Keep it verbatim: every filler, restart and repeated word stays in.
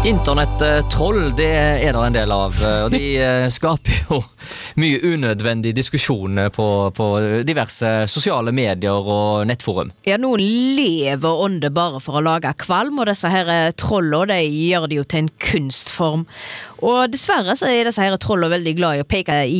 Internett-troll, det er det en del av, og de skaper jo mye unødvendig diskusjon på, på diverse sosiale medier og nettforum. Ja, noen lever ånde bare for å lage kvalm, og disse her trollene, de gjør det jo til en kunstform. Og dessverre så er disse her trollene veldig glad i å peke i